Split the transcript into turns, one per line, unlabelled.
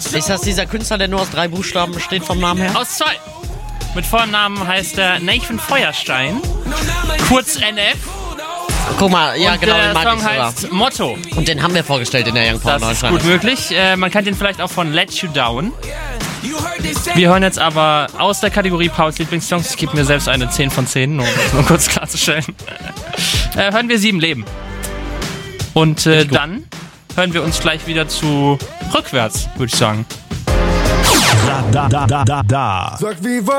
Ist das dieser Künstler, der nur aus 3 Buchstaben besteht vom Namen her?
Aus 2. Mit Vornamen heißt er Nathan Feuerstein, kurz NF.
Guck mal, ja
und
genau, den
der
mag
Song
ich sogar.
heißt Motto.
Und den haben wir vorgestellt in der Young Power
Das ist
9.
gut möglich. Man kennt ihn vielleicht auch von Let You Down. Wir hören jetzt aber aus der Kategorie Pauls Lieblingssongs, ich gebe mir selbst eine 10 von 10, nur um das mal kurz klarzustellen, hören wir 7 Leben. Und dann hören wir uns gleich wieder zu Rückwärts, würde ich sagen.
Da. Sag wie